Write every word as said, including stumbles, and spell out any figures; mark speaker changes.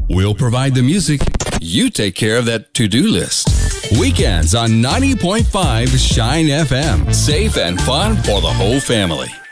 Speaker 1: We'll provide the music. You take care of that to-do list. Weekends on ninety point five Shine F M. Safe and fun for the whole family.